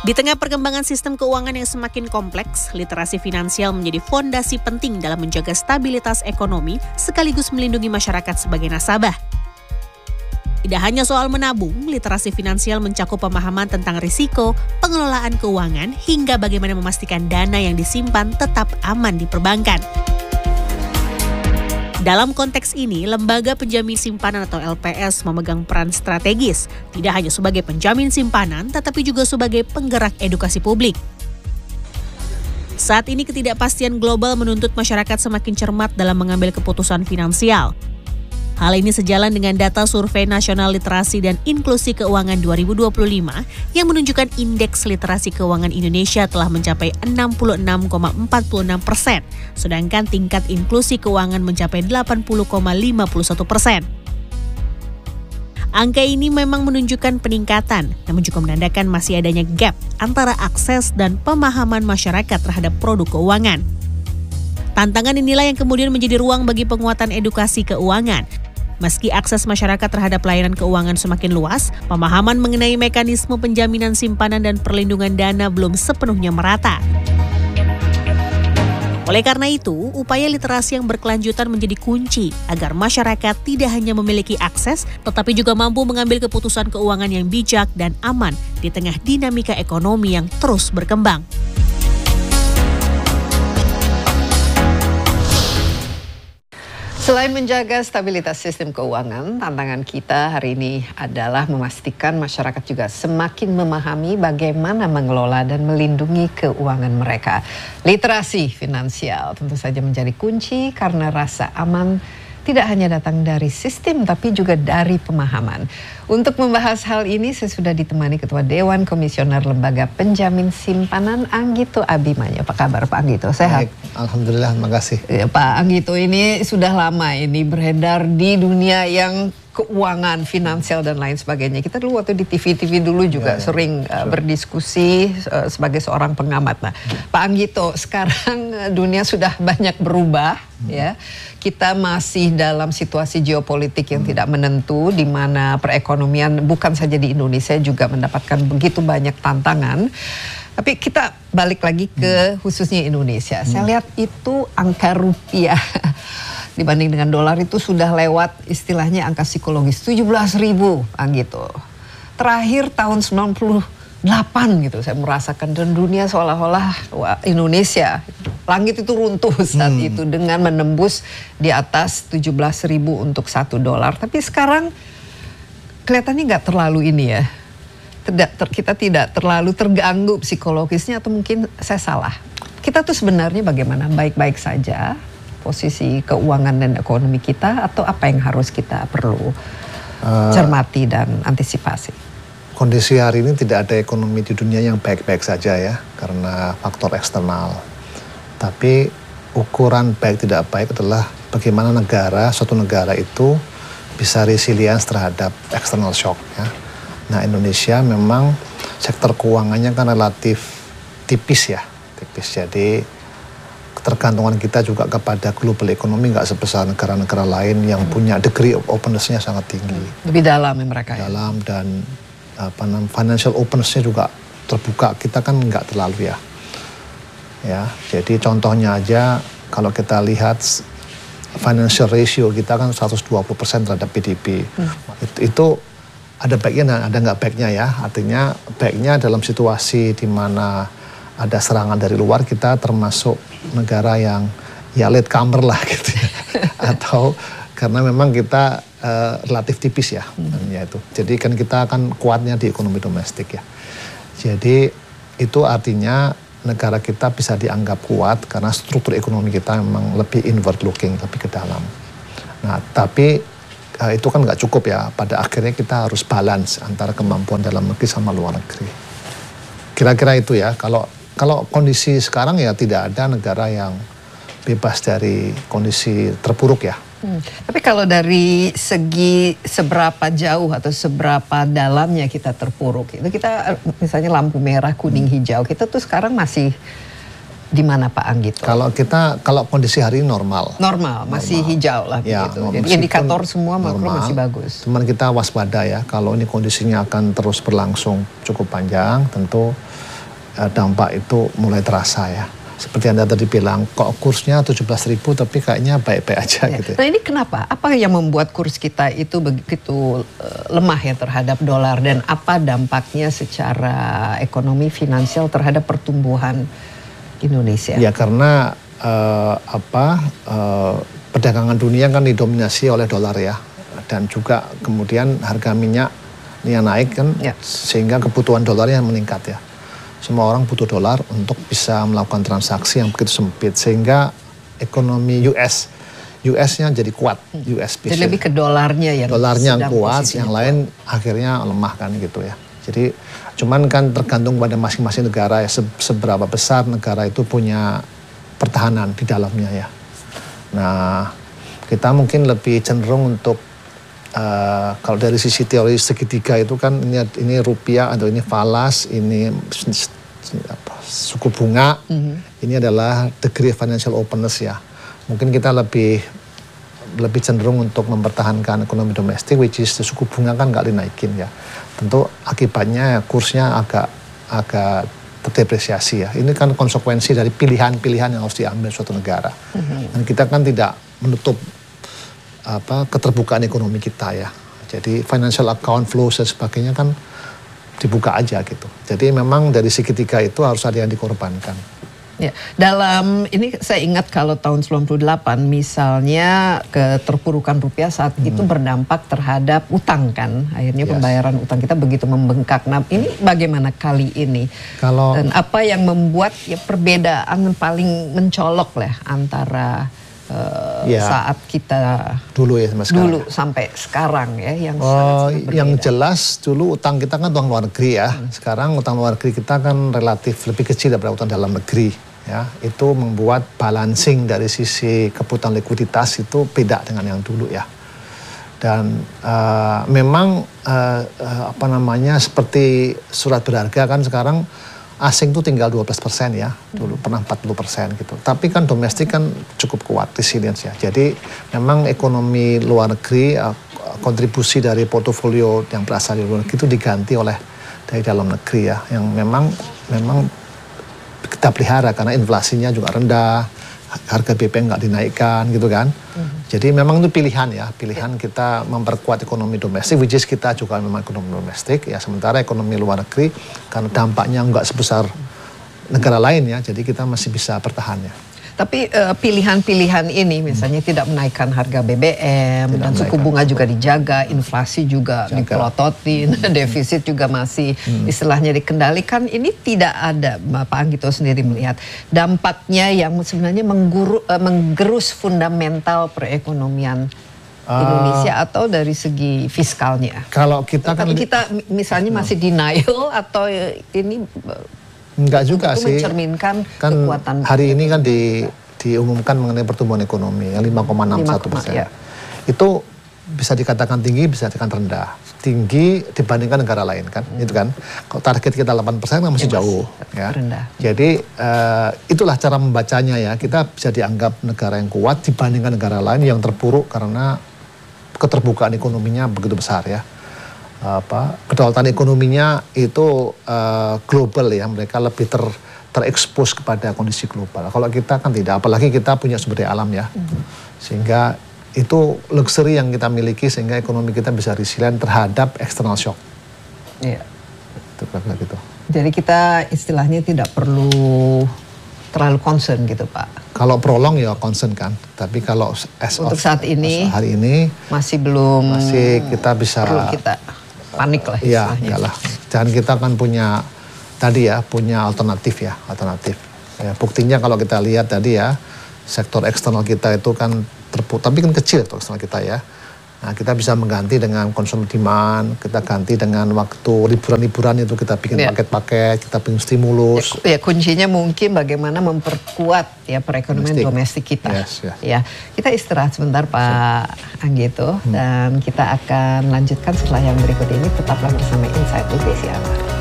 Di tengah perkembangan sistem keuangan yang semakin kompleks, literasi finansial menjadi fondasi penting dalam menjaga stabilitas ekonomi sekaligus melindungi masyarakat sebagai nasabah. Tidak hanya soal menabung, literasi finansial mencakup pemahaman tentang risiko, pengelolaan keuangan, hingga bagaimana memastikan dana yang disimpan tetap aman di perbankan. Dalam konteks ini, Lembaga Penjamin Simpanan atau LPS memegang peran strategis, tidak hanya sebagai penjamin simpanan, tetapi juga sebagai penggerak edukasi publik. Saat ini ketidakpastian global menuntut masyarakat semakin cermat dalam mengambil keputusan finansial. Hal ini sejalan dengan data Survei Nasional Literasi dan Inklusi Keuangan 2025 yang menunjukkan indeks literasi keuangan Indonesia telah mencapai 66,46%, sedangkan tingkat inklusi keuangan mencapai 80,51%. Angka ini memang menunjukkan peningkatan, namun juga menandakan masih adanya gap antara akses dan pemahaman masyarakat terhadap produk keuangan. Tantangan inilah yang kemudian menjadi ruang bagi penguatan edukasi keuangan. Meski akses masyarakat terhadap layanan keuangan semakin luas, pemahaman mengenai mekanisme penjaminan simpanan dan perlindungan dana belum sepenuhnya merata. Oleh karena itu, upaya literasi yang berkelanjutan menjadi kunci agar masyarakat tidak hanya memiliki akses, tetapi juga mampu mengambil keputusan keuangan yang bijak dan aman di tengah dinamika ekonomi yang terus berkembang. Selain menjaga stabilitas sistem keuangan, tantangan kita hari ini adalah memastikan masyarakat juga semakin memahami bagaimana mengelola dan melindungi keuangan mereka. Literasi finansial tentu saja menjadi kunci karena rasa aman tidak hanya datang dari sistem tapi juga dari pemahaman. Untuk membahas hal ini saya sudah ditemani Ketua Dewan Komisioner Lembaga Penjamin Simpanan Anggito Abimanyu. Apa kabar Pak Anggito? Sehat? Baik, alhamdulillah, terima kasih. Ya, Pak Anggito ini sudah lama ini beredar di dunia yang keuangan, finansial dan lain sebagainya. Kita dulu waktu di TV dulu juga sering berdiskusi sebagai seorang pengamat. Nah, Pak Anggito, sekarang dunia sudah banyak berubah, ya. Kita masih dalam situasi geopolitik yang tidak menentu, di mana perekonomian bukan saja di Indonesia juga mendapatkan begitu banyak tantangan. Tapi kita balik lagi ke khususnya Indonesia. Saya lihat itu angka rupiah dibanding dengan dolar itu sudah lewat istilahnya angka psikologis 17.000 gitu. Terakhir tahun 98 gitu saya merasakan, dan dunia seolah-olah Indonesia langit itu runtuh saat itu dengan menembus di atas 17.000 untuk $1. Tapi sekarang kelihatannya nggak terlalu ini ya. Kita tidak terlalu terganggu psikologisnya, atau mungkin saya salah. Kita tuh sebenarnya bagaimana? Baik-baik saja posisi keuangan dan ekonomi kita, atau apa yang harus kita perlu cermati dan antisipasi? Kondisi hari ini tidak ada ekonomi di dunia yang baik-baik saja ya, karena faktor eksternal. Tapi ukuran baik tidak baik adalah bagaimana suatu negara itu bisa resilience terhadap external shock ya. Nah, Indonesia memang sektor keuangannya kan relatif tipis ya, jadi ketergantungan kita juga kepada global ekonomi nggak sebesar negara-negara lain yang punya degree of openness-nya sangat tinggi. Lebih dalam ya mereka. Dalam dan financial openness-nya juga terbuka. Kita kan nggak terlalu ya. Ya, jadi contohnya aja kalau kita lihat financial ratio kita kan 120% terhadap PDB. Itu ada baiknya dan ada nggak baiknya ya. Artinya baiknya dalam situasi di mana ada serangan dari luar, kita termasuk negara yang ya latecomer lah gitu ya. Atau karena memang kita relatif tipis ya, itu. Jadi kan kita akan kuatnya di ekonomi domestik ya. Jadi itu artinya negara kita bisa dianggap kuat karena struktur ekonomi kita memang lebih inward looking, lebih ke dalam. Nah, tapi itu kan nggak cukup ya. Pada akhirnya kita harus balance antara kemampuan dalam negeri sama luar negeri. Kira-kira itu ya. Kalau kondisi sekarang ya tidak ada negara yang bebas dari kondisi terpuruk ya. Tapi kalau dari segi seberapa jauh atau seberapa dalamnya kita terpuruk, itu kita misalnya lampu merah, kuning, hijau, kita tuh sekarang masih di mana Pak Anggito? Kalau kondisi hari ini normal. Normal, masih hijau lah Ya, begitu. Jadi indikator semua makro masih bagus. Cuman kita waspada ya, kalau ini kondisinya akan terus berlangsung cukup panjang, tentu dampak itu mulai terasa ya. Seperti Anda tadi bilang, kok kursnya 17.000 tapi kayaknya baik-baik aja ya. gitu. Nah ini kenapa? Apa yang membuat kurs kita itu begitu lemah ya terhadap dolar, dan apa dampaknya secara ekonomi finansial terhadap pertumbuhan Indonesia? Ya karena perdagangan dunia kan didominasi oleh dolar ya, dan juga kemudian harga minyak yang naik kan, sehingga kebutuhan dolarnya meningkat ya. Semua orang butuh dolar untuk bisa melakukan transaksi yang begitu sempit, sehingga ekonomi US-nya jadi kuat. Jadi lebih ke dolarnya yang kuat, yang lain akhirnya lemah kan gitu ya. Jadi cuman kan tergantung pada masing-masing negara ya, seberapa besar negara itu punya pertahanan di dalamnya ya. Nah, kita mungkin lebih cenderung untuk kalau dari sisi teori segitiga itu kan ini rupiah atau ini falas, ini suku bunga, ini adalah degree financial openness ya. Mungkin kita lebih cenderung untuk mempertahankan ekonomi domestik, which is suku bunga kan nggak dinaikin ya. Tentu akibatnya kursnya agak terdepresiasi ya. Ini kan konsekuensi dari pilihan-pilihan yang harus diambil suatu negara. Dan kita kan tidak menutup keterbukaan ekonomi kita ya. Jadi financial account flow dan sebagainya kan dibuka aja gitu. Jadi memang dari segitiga itu harus ada yang dikorbankan. Ya, dalam ini saya ingat kalau tahun 98 misalnya keterpurukan rupiah saat itu berdampak terhadap utang kan. Akhirnya pembayaran utang kita begitu membengkak. Nah, ini bagaimana kali ini? Dan apa yang membuat ya perbedaan paling mencolok lah antara saat kita dulu ya sama sekarang. Dulu sampai sekarang ya yang yang jelas dulu utang kita kan utang luar negeri ya. Sekarang utang luar negeri kita kan relatif lebih kecil daripada utang dalam negeri ya. Itu membuat balancing dari sisi kebutuhan likuiditas itu beda dengan yang dulu ya. Dan memang seperti surat berharga kan sekarang asing itu tinggal 12% ya, dulu pernah 40% gitu. Tapi kan domestik kan cukup kuat, resilience ya. Jadi memang ekonomi luar negeri, kontribusi dari portofolio yang berasal dari luar negeri itu diganti oleh dari dalam negeri ya. Yang memang kita pelihara karena inflasinya juga rendah, harga BBM nggak dinaikkan gitu kan. Jadi memang itu pilihan ya, pilihan kita memperkuat ekonomi domestik, which is kita juga memang ekonomi domestik ya, sementara ekonomi luar negeri karena dampaknya nggak sebesar negara lain ya, jadi kita masih bisa bertahan ya. Tapi pilihan-pilihan ini misalnya tidak menaikkan harga BBM dan suku bunga juga dijaga, inflasi juga dipelototin, defisit juga masih istilahnya dikendalikan. Ini tidak ada, Pak Anggito sendiri melihat dampaknya yang sebenarnya menggerus fundamental perekonomian Indonesia atau dari segi fiskalnya. Kalau kita kan kita misalnya masih denial atau ini enggak juga sih. Mencerminkan kan kekuatan. Hari ini kan diumumkan mengenai pertumbuhan ekonomi yang 5,61%. Ya. Itu bisa dikatakan tinggi, bisa dikatakan rendah. Tinggi dibandingkan negara lain kan, itu kan. Kalau target kita 8% kan masih jauh. Ya. Rendah. Jadi itulah cara membacanya ya. Kita bisa dianggap negara yang kuat dibandingkan negara lain yang terpuruk karena keterbukaan ekonominya begitu besar ya. Kedaulatan ekonominya itu global ya, mereka lebih terekspos kepada kondisi global. Kalau kita kan tidak, apalagi kita punya sumber daya alam ya, sehingga itu luxury yang kita miliki sehingga ekonomi kita bisa resilient terhadap external shock. Iya. Gitu. Jadi kita istilahnya tidak perlu terlalu concern gitu Pak. Kalau prolong ya concern kan, tapi kalau untuk saat ini hari ini masih kita bisa perlu kita panik lah. Iya, enggak lah. Dan kita kan punya alternatif ya. Ya, buktinya kalau kita lihat tadi ya, sektor eksternal kita itu kan tapi kan kecil sektor eksternal kita ya. Nah, kita bisa mengganti dengan consumer demand, kita ganti dengan waktu liburan-liburan itu kita bikin paket-paket, kita bikin stimulus. Ya, kuncinya mungkin bagaimana memperkuat ya perekonomian domestik kita. Yes. Ya, kita istirahat sebentar Pak Anggito dan kita akan lanjutkan setelah yang berikut ini. Tetaplah bersama Insight with Desi Anwar.